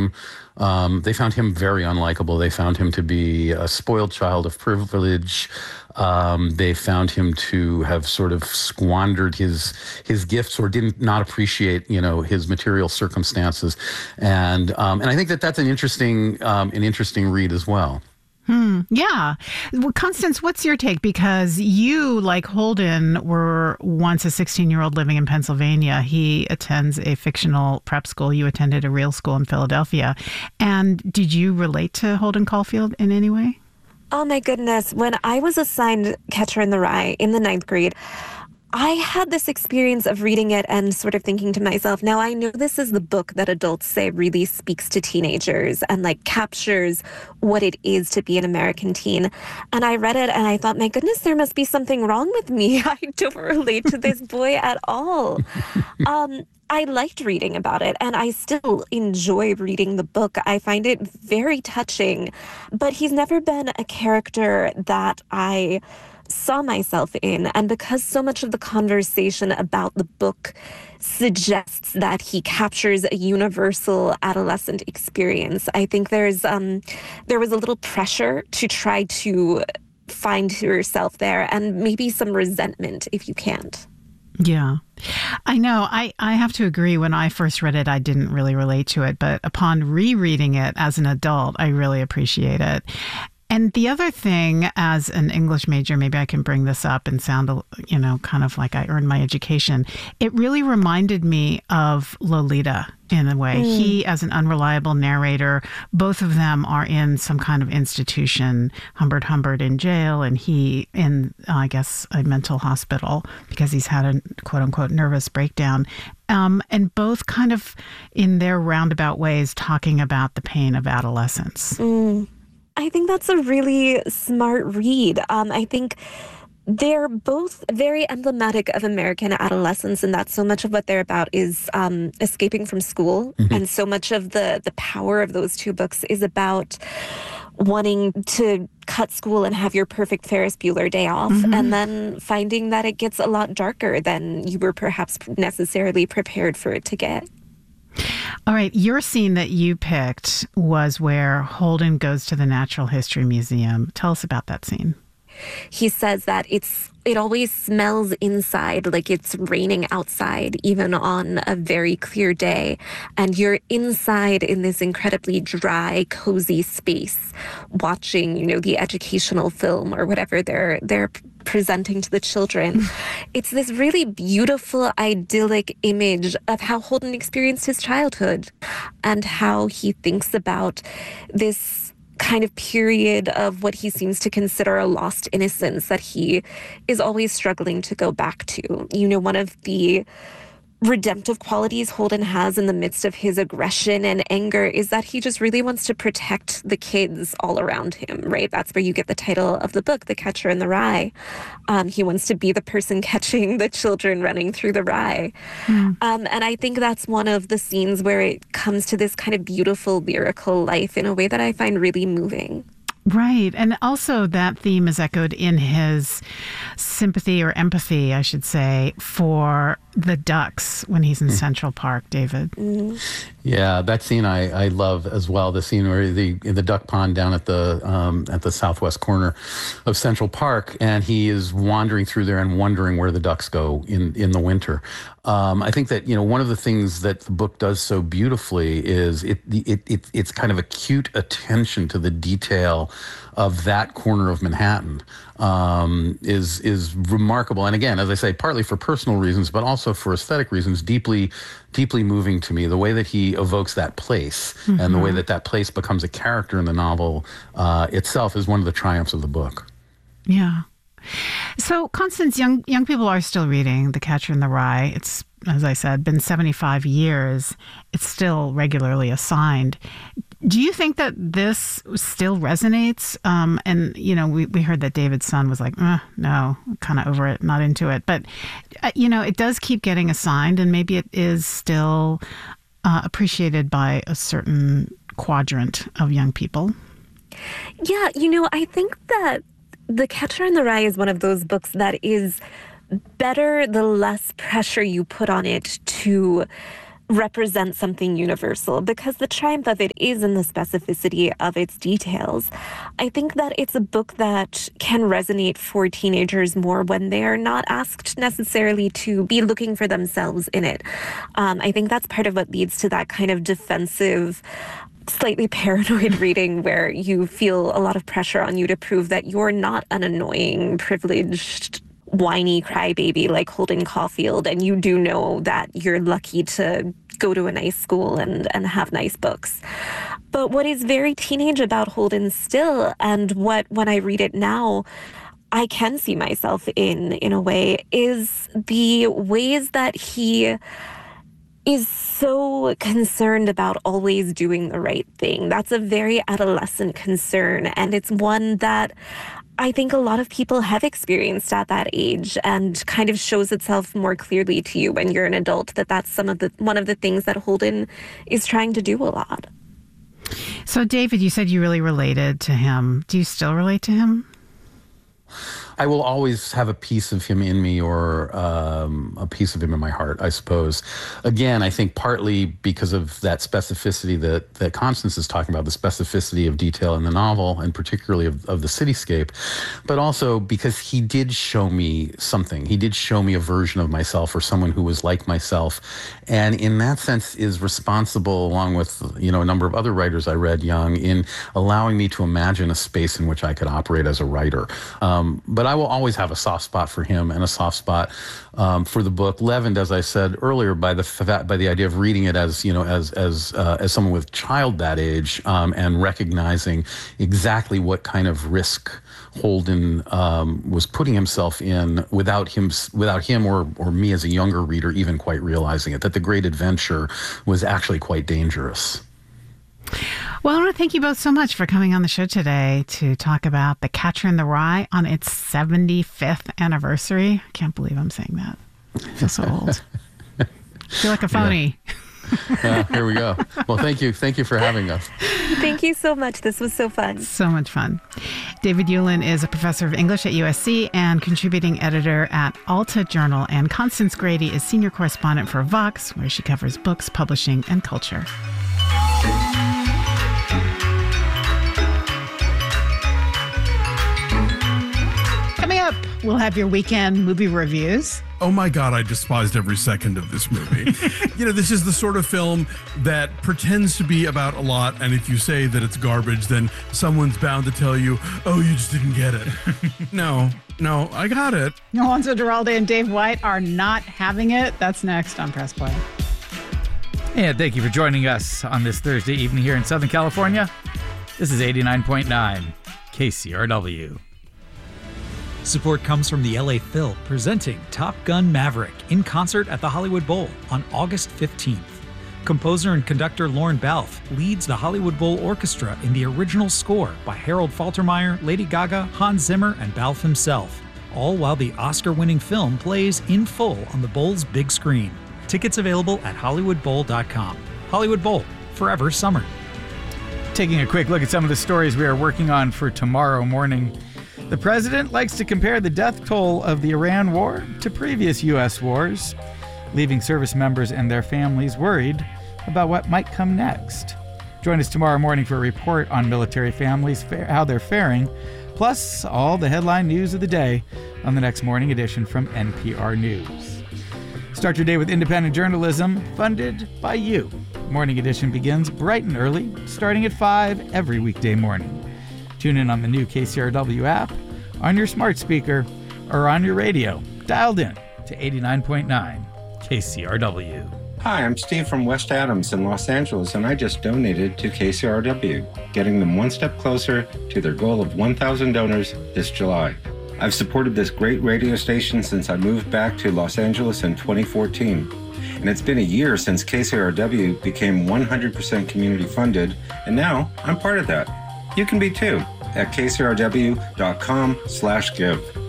they found him very unlikable. They found him to be a spoiled child of privilege. They found him to have sort of squandered his gifts or didn't not appreciate, his material circumstances. And I think that that's an interesting read as well. Yeah. Well, Constance, what's your take? Because you, like Holden, were once a 16-year-old living in Pennsylvania. He attends a fictional prep school. You attended a real school in Philadelphia. And did you relate to Holden Caulfield in any way? Oh, my goodness. When I was assigned Catcher in the Rye in the 9th grade, I had this experience of reading it and sort of thinking to myself, now I know this is the book that adults say really speaks to teenagers and captures what it is to be an American teen. And I read it and I thought, my goodness, there must be something wrong with me. I don't relate to this boy at all. I liked reading about it, and I still enjoy reading the book. I find it very touching, but he's never been a character that I saw myself in. And because so much of the conversation about the book suggests that he captures a universal adolescent experience, I think there was a little pressure to try to find yourself there, and maybe some resentment if you can't. Yeah, I know. I have to agree. When I first read it, I didn't really relate to it. But upon rereading it as an adult, I really appreciate it. And the other thing, as an English major, maybe I can bring this up and sound, kind of like I earned my education. It really reminded me of Lolita in a way. He, as an unreliable narrator, both of them are in some kind of institution. Humbert in jail, and he in, I guess, a mental hospital because he's had a quote unquote nervous breakdown. And both kind of in their roundabout ways talking about the pain of adolescence. I think that's a really smart read. I think they're both very emblematic of American adolescence, and that so much of what they're about is escaping from school. Mm-hmm. And so much of the power of those two books is about wanting to cut school and have your perfect Ferris Bueller day off, mm-hmm. and then finding that it gets a lot darker than you were perhaps necessarily prepared for it to get. All right, your scene that you picked was where Holden goes to the Natural History Museum. Tell us about that scene. He says that it always smells inside like it's raining outside, even on a very clear day. And you're inside in this incredibly dry, cozy space, watching, the educational film or whatever they're presenting to the children. It's this really beautiful, idyllic image of how Holden experienced his childhood and how he thinks about this kind of period of what he seems to consider a lost innocence that he is always struggling to go back to. One of the redemptive qualities Holden has in the midst of his aggression and anger is that he just really wants to protect the kids all around him, right? That's where you get the title of the book, The Catcher in the Rye. He wants to be the person catching the children running through the rye. And I think that's one of the scenes where it comes to this kind of beautiful lyrical life in a way that I find really moving. Right. And also that theme is echoed in his sympathy or empathy, I should say, for the ducks when he's in Central Park, David. Yeah, that scene I love as well. The scene where in the duck pond down at the southwest corner of Central Park, and he is wandering through there and wondering where the ducks go in the winter. I think that one of the things that the book does so beautifully is it's kind of acute attention to the detail of that corner of Manhattan is remarkable. And again, as I say, partly for personal reasons, but also for aesthetic reasons, deeply moving to me. The way that he evokes that place, mm-hmm. and the way that place becomes a character in the novel itself is one of the triumphs of the book. Yeah. So, Constance, young people are still reading The Catcher in the Rye. It's, as I said, been 75 years. It's still regularly assigned. Do you think that this still resonates? And, we heard that David's son was like, no, kind of over it, not into it. But, it does keep getting assigned, and maybe it is still appreciated by a certain quadrant of young people. Yeah, I think that The Catcher in the Rye is one of those books that is better the less pressure you put on it to represent something universal, because the triumph of it is in the specificity of its details. I think that it's a book that can resonate for teenagers more when they are not asked necessarily to be looking for themselves in it. I think that's part of what leads to that kind of defensive, slightly paranoid reading where you feel a lot of pressure on you to prove that you're not an annoying, privileged, whiny crybaby like Holden Caulfield, and you do know that you're lucky to go to a nice school and have nice books. But what is very teenage about Holden still, and what when I read it now, I can see myself in a way, is the ways that he is so concerned about always doing the right thing. That's a very adolescent concern, and it's one that I think a lot of people have experienced at that age, and kind of shows itself more clearly to you when you're an adult, that that's one of the things that Holden is trying to do a lot. So, David, you said you really related to him. Do you still relate to him? I will always have a piece of him in me, or a piece of him in my heart, I suppose. Again, I think partly because of that specificity that Constance is talking about, the specificity of detail in the novel, and particularly of the cityscape, but also because he did show me something. He did show me a version of myself, or someone who was like myself, and in that sense is responsible, along with a number of other writers I read young, in allowing me to imagine a space in which I could operate as a writer. But I will always have a soft spot for him, and a soft spot for the book, leavened, as I said earlier, by the idea of reading it as as someone with child that age, and recognizing exactly what kind of risk Holden was putting himself in without him or me as a younger reader even quite realizing it. That the great adventure was actually quite dangerous. Well, I want to thank you both so much for coming on the show today to talk about The Catcher in the Rye on its 75th anniversary. I can't believe I'm saying that. I feel so old. I feel like a phony. Here we go. Well, thank you. Thank you for having us. Thank you so much. This was so fun. So much fun. David Ulin is a professor of English at USC and contributing editor at Alta Journal, and Constance Grady is senior correspondent for Vox, where she covers books, publishing, and culture. Coming up, we'll have your weekend movie reviews. Oh my God, I despised every second of this movie. This is the sort of film that pretends to be about a lot, and if you say that it's garbage, then someone's bound to tell you, oh, you just didn't get it. No, I got it. Alonso Duralde and Dave White are not having it. That's next on Press Play. And thank you for joining us on this Thursday evening here in Southern California. This is 89.9 KCRW. Support comes from the LA Phil, presenting Top Gun Maverick in concert at the Hollywood Bowl on August 15th. Composer and conductor Lorne Balfe leads the Hollywood Bowl Orchestra in the original score by Harold Faltermeyer, Lady Gaga, Hans Zimmer, and Balfe himself, all while the Oscar-winning film plays in full on the Bowl's big screen. Tickets available at hollywoodbowl.com. Hollywood Bowl, forever summer. Taking a quick look at some of the stories we are working on for tomorrow morning. The president likes to compare the death toll of the Iran war to previous U.S. wars, leaving service members and their families worried about what might come next. Join us tomorrow morning for a report on military families, how they're faring, plus all the headline news of the day on the next morning edition from NPR News. Start your day with independent journalism funded by you. Morning edition begins bright and early, starting at 5 every weekday morning. Tune in on the new KCRW app, on your smart speaker, or on your radio, dialed in to 89.9 KCRW. Hi, I'm Steve from West Adams in Los Angeles, and I just donated to KCRW, getting them one step closer to their goal of 1,000 donors this July. I've supported this great radio station since I moved back to Los Angeles in 2014. And it's been a year since KCRW became 100% community funded, and now I'm part of that. You can be too at kcrw.com/give.